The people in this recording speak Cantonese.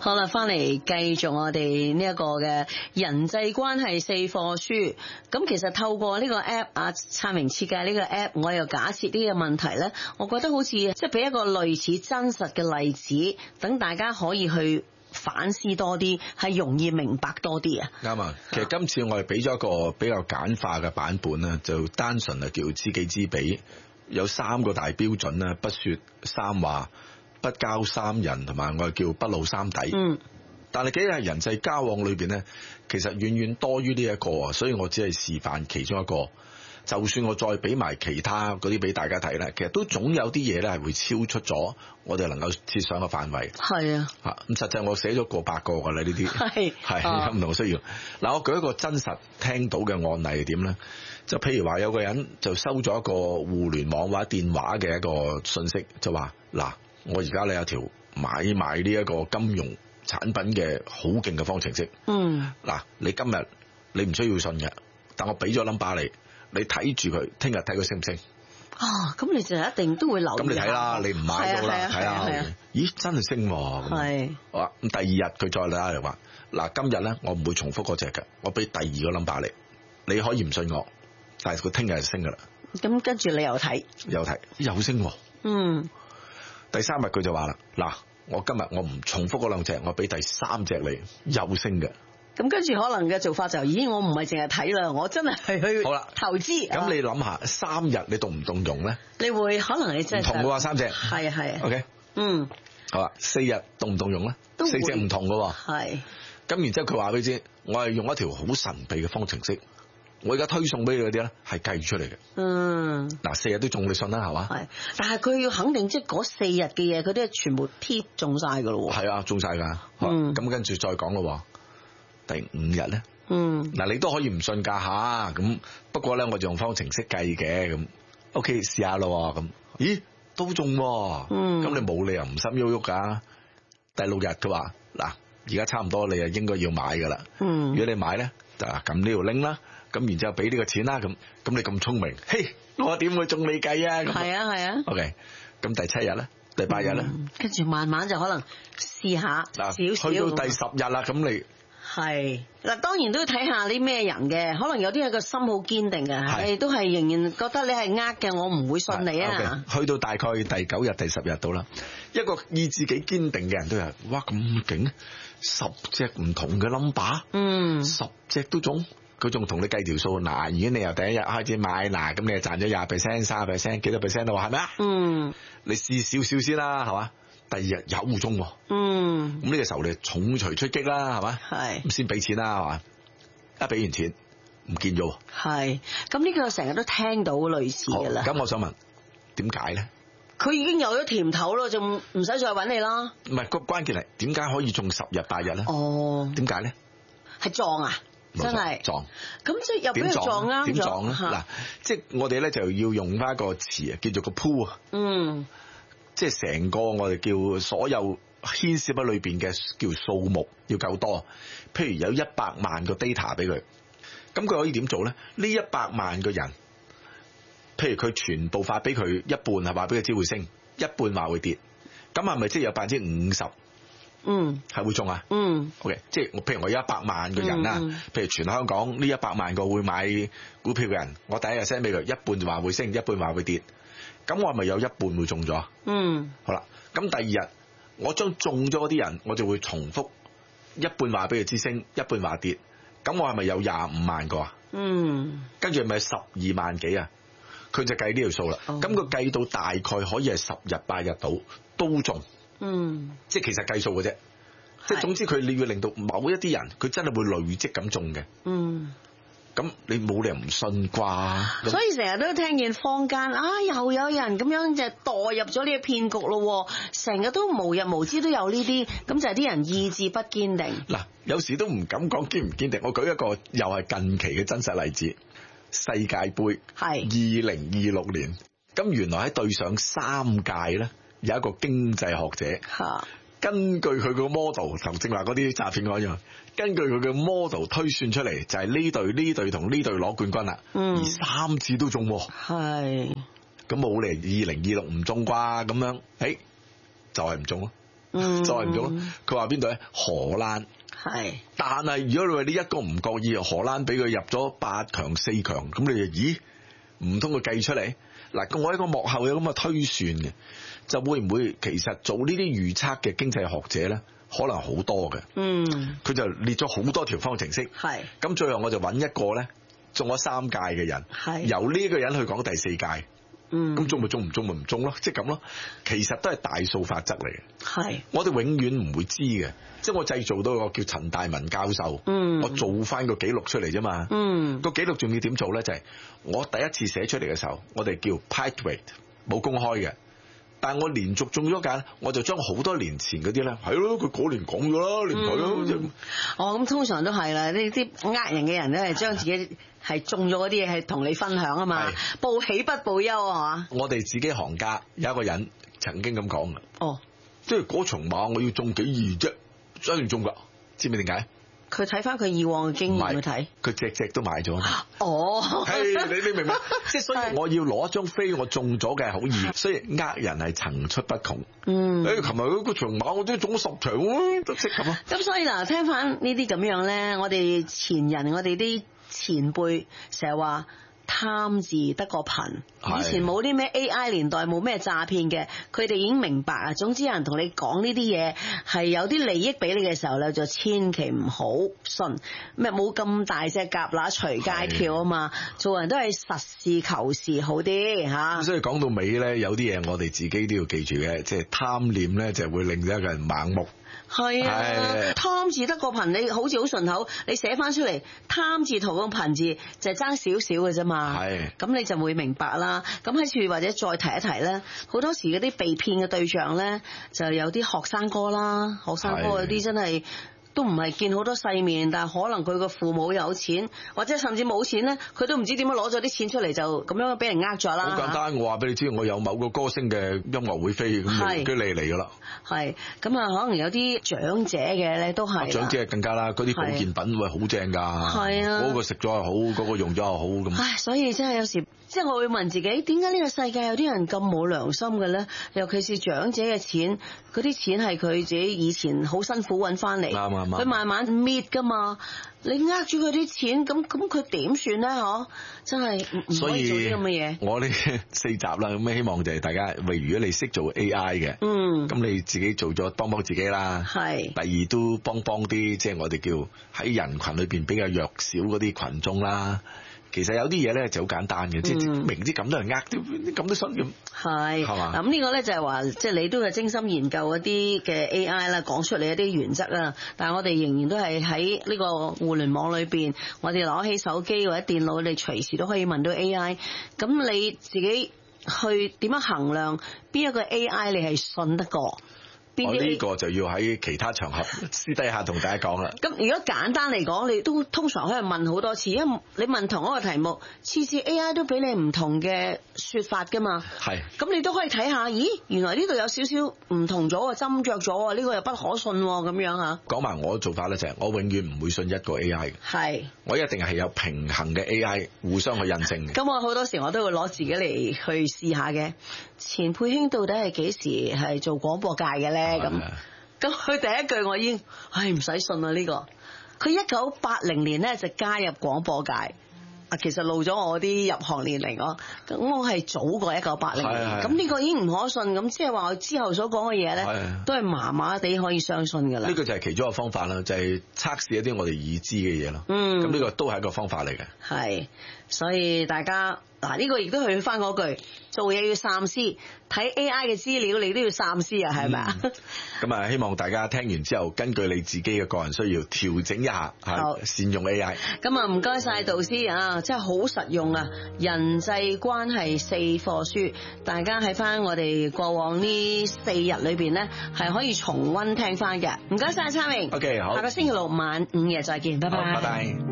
好啦，翻嚟繼續我哋呢一個嘅人際關係四課書。咁其實透過呢個 app 啊，燦明設計呢個 app， 我又假設呢個問題咧，我覺得好似即係俾一個類似真實嘅例子，等大家可以去反思多啲，係容易明白多啲啊。 啱啊！其實今次我哋俾咗一個比較簡化嘅版本啦，就單純係叫知己知彼，有3個大標準啦：不說三話，不交三人，同埋我哋叫不露三底。但係其實人際交往裏邊咧，其實遠遠多於呢一個啊，所以我只係示範其中一個。就算我再俾埋其他嗰啲俾大家睇咧，其實都總有啲嘢咧係會超出咗我哋能夠設想嘅範圍。 係啊， 咁實際我寫咗過百個㗎啦，呢啲係有唔同需要。嗱，我舉一個真實聽到嘅案例係點咧？就譬如話有個人就收咗一個互聯網或者電話嘅一個信息，就話嗱，我而家咧有條買賣呢一個金融產品嘅好勁嘅方程式。嗱，你今日你唔需要信嘅，但我俾咗 number 你睇住佢，聽日睇佢升唔升？ 咁你就一定都會留意。咁你睇啦，你唔買到啦，睇下。咦，真係升喎！ 係。 好啦，咁第二日佢再打嚟話，嗱，今日咧我唔會重複嗰隻嘅，我俾第二個 number 你可以唔信我，但係佢聽日就升噶啦。咁跟住你又睇， 又升喎。第3日佢就話啦，嗱，我今日我唔重複嗰2隻，我俾第3隻你，又升嘅。 咁跟住可能嘅做法就，咦，我唔係淨係睇啦，我真係去投資。 咁你諗下，3日你動唔動用咧？ 你會可能你真係唔同嘅話，3隻係啊。 OK，好啦，4日動唔動用咧？4隻唔同嘅喎。係。咁然之後佢話俾你知，我係用一條好神秘嘅方程式，我而家推送俾你嗰啲咧係計出嚟嘅。嗱，4日都中你信啦，係嘛？係。但係佢要肯定即係嗰4日嘅嘢，佢都係全部貼中晒㗎咯喎。係啊，中晒㗎。咁跟住再講咯。第5日咧，嗱，你都可以唔信㗎吓，咁不過咧我就用方程式計嘅，咁 OK 試下咯，咁咦都中喎，咁你冇理由唔心喐喐㗎。第6日佢話嗱，而家差唔多你啊應該要買㗎啦，如果你買咧就撳呢條 link 啦，咁然之後俾呢個錢啦，咁你咁聰明，嘿，我點會中你計啊？係啊 OK， 咁第7日咧，第8日咧，跟住慢慢就可能試下少少，去到第10日啦，咁你係嗱，當然都要睇下啲咩人嘅，可能有啲係個心好堅定嘅，你都係仍然覺得你係嘅，我唔會信你啊。去到大概第9日、第10日到啦，一個意志幾堅定嘅人都係，哇咁勁，10隻唔同嘅 number，10隻都中，佢仲同你計條數。嗱，如果你由第1日開始買，嗱，咁你就賺咗20%、30%，幾多 percent 咯？係咪啊？你試少少先啦，係嘛？第2日有中喎，咁呢個時候你重錘出擊啦，係嘛？係咁先俾錢啦，係嘛？一俾完錢唔見咗，係咁呢個成日都聽到類似嘅啦。咁我想問，點解咧？佢已經有咗甜頭咯，仲唔使再揾你啦？唔係，個關鍵係點解可以中10日8日咧？點解咧？係撞啊！真係撞，咁即係又俾佢撞啱咗。點撞咧？嗱，即係我哋咧就要用翻一個詞啊，叫做個 pool 啊。即係成個我哋叫所有牽涉喺裏邊嘅叫數目要夠多，譬如有100萬個 data 俾佢，咁佢可以點做咧？呢100萬個人，譬如佢全部發俾佢一半係話俾佢知會升，一半話會跌，咁係咪即係有50%？係會中啊？OK， 即係譬如我有100萬個人啦，譬如全香港呢100萬個會買股票嘅人，我第一日 send 俾佢，一半就話會升，一半話會跌。咁我係咪有一半會中咗？好啦，咁第2日我將中咗嗰啲人，我就會重複一半話俾佢知升，一半話跌。咁我係咪有25萬個啊？跟住咪12萬幾啊？佢就計呢條數啦。咁佢計到大概可以係10日8日到都中。即係其實計數嘅啫。即係總之佢你要令到某一啲人佢真係會累積咁中嘅。咁你冇理由唔信啩？所以成日都聽見坊間又有人咁樣就墮入咗呢個騙局咯，成日都無日無之都有呢啲，咁就係啲人意志不堅定。嗱，有時都唔敢講堅唔堅定。我舉一個又係近期嘅真實例子，世界盃係2026年，咁原來喺對上3屆咧，有一個經濟學者根據佢個 model 同正話嗰啲詐騙案一樣，根據佢嘅 model 推算出嚟，就係呢隊同呢隊攞冠軍啦，而3次都中，係咁冇嚟2026唔中啩咁樣，就係唔中咯。 再唔中，佢話邊度咧？荷蘭。 係。但係如果你話你一個唔覺意，荷蘭俾佢入咗8強、4強，咁你就咦？唔通佢計出嚟？嗱，我喺個幕後有咁嘅推算嘅，就會唔會其實做呢啲預測嘅經濟學者咧，可能好多嘅。佢就列咗好多條方程式。係。咁最後我就揾一個咧，中咗3屆嘅人，由呢個人去講第4屆。咁中咪中，唔中咪唔中咯，即係咁咯。其實都係大數法則嚟嘅。係。我哋永遠唔會知嘅，即係我製造到個叫陳大文教授。我做翻個記錄出嚟啫嘛。個記錄仲要點做咧？就係我第一次寫出嚟嘅時候，我哋叫 private 冇公開嘅。但係我連續中咗屆，我就將好多年前嗰啲咧，係咯，佢嗰年講咗啦，你唔睇咯。 咁通常都係啦，呢啲呃人嘅人咧，係將自己係中咗嗰啲嘢係同你分享啊嘛，報喜不報憂係嘛。我哋自己行家有一個人曾經咁講嘅。即係嗰場馬我要中幾億啫，一定中㗎，知唔知點解？佢睇翻佢以往嘅經驗去睇，佢隻都買咗。你明白？即係所以我要攞一張飛，我中咗嘅好易，所以呃人係層出不窮。琴日嗰個場馬我都中咗10場，都識咁咯。咁所以嗱，聽翻呢啲咁樣咧，我哋前人，我哋啲前輩成日話。貪字得個貧，以前冇啲咩 AI 年代，冇咩詐騙嘅，佢哋已經明白啊。總之有人同你講呢啲嘢係有啲利益俾你嘅時候咧，就千祈唔好信。咩冇咁大隻蛤乸隨街跳啊嘛，做人都係實事求是好啲吓。所以講到尾咧，有啲嘢我哋自己都要記住嘅，即係貪念咧就會令到一個人盲目。係啊，貪字得個貧，你好似好順口，你寫翻出嚟，貪字同個貧字就係爭少少嘅啫嘛。係，咁你就會明白啦。咁喺處或者再提一提咧，好多時嗰啲被騙嘅對象咧，就有啲學生哥啦，學生哥嗰啲真係。都唔係見好多世面，但係可能佢個父母有錢，或者甚至冇錢咧，佢都唔知點樣攞咗啲錢出嚟，就咁樣俾人呃咗啦。好簡單，我話俾你知，我有某個歌星嘅音樂會飛，咁跟住你嚟噶啦。係，咁啊，可能有啲長者嘅咧都係。長者更加啦，嗰啲保健品會好正㗎。係啊，嗰個食咗又好，嗰個用咗又好咁。唉，所以真係有時，即係我會問自己，點解呢個世界有啲人咁冇良心嘅咧？尤其是長者嘅錢，嗰啲錢係佢自己以前好辛苦揾翻嚟。啱。佢慢慢搣噶嘛，你呃住佢啲錢，咁佢點算咧？嗬，真係唔可以做啲咁嘅嘢。我呢4集啦，咁希望就係大家，如果你識做 AI 嘅，咁你自己做咗幫自己啦。係。第二都幫啲，即係我哋叫喺人群裏邊比較弱小嗰啲群眾啦。其實有啲嘢咧就好簡單嘅，即係明知咁多人呃，咁都信咁。係，係嘛？咁呢個咧就係話，即係你都係精心研究一啲嘅 AI 啦，講出嚟一啲原則啦。但係我哋仍然都係喺呢個互聯網裏邊，我哋攞起手機或者電腦，你隨時都可以問到 AI。咁你自己去點樣衡量邊一個 AI 你係信得過？我呢個就要喺其他場合私底下同大家講啦。咁如果簡單嚟講，你都通常可以問好多次，因為你問同一個題目，次次 AI 都俾你唔同嘅說法噶嘛。係。咁你都可以睇下，咦，原來呢度有少少唔同咗，斟酌咗，呢個又不可信咁樣吓。講埋我做法咧，就係我永遠唔會信一個 AI 嘅。係。我一定係有平衡嘅 AI 互相去印證嘅。咁我好多時我都會攞自己嚟去試下嘅。錢佩卿到底係幾時係做廣播界嘅咧？咁佢第一句我已經唔使信啦呢個。佢1980年咧就加入廣播界。其實露咗我啲入行年齡咯，咁我係早過1980年，咁呢個已經唔可信，咁即係話我之後所講嘅嘢咧，都係麻麻地可以相信噶啦。呢個就係其中一個方法啦，就係測試一啲我哋已知嘅嘢咯。咁呢個都係一個方法嚟嘅。係，所以大家嗱呢個亦都去翻嗰句，做嘢要三思，睇 AI 嘅資料你都要三思啊，係咪啊？咁啊，希望大家聽完之後，根據你自己嘅個人需要調整一下，善用 AI。咁啊，唔該晒導師啊，真係好實用啊！人際關係4課書，大家喺翻我哋過往呢4日裏邊咧，係可以重溫聽翻嘅。唔該晒，燦榮。OK， 好。下個星期六晚5夜再見，拜拜。拜拜。